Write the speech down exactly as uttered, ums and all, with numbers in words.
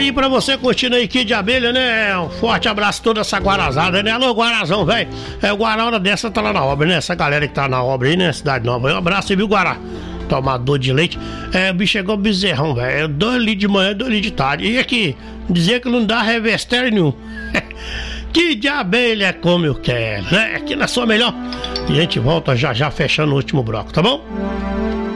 aí pra você curtindo aí Kid de Abelha, né? Um forte abraço toda essa guarazada, né? Alô, Guarazão, velho. É, o Guará, hora dessa, tá lá na obra, né? Essa galera que tá na obra aí, né? Cidade Nova. Um abraço, viu, Guará? Tomador de leite. É, o bicho chegou bezerrão, velho. Dois litros de manhã, dois litros de tarde. E aqui, dizer que não dá revestério nenhum. Kid de Abelha como eu quero, né? Aqui na sua melhor. E a gente volta já já fechando o último bloco, tá bom?